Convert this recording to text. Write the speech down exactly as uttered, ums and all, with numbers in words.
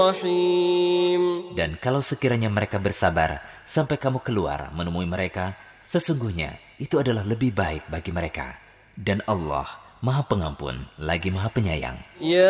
الرحيم. Dan kalau sekiranya mereka bersabar sampai kamu keluar menemui mereka, sesungguhnya itu adalah lebih baik bagi mereka. Dan Allah Maha Pengampun lagi Maha Penyayang. يا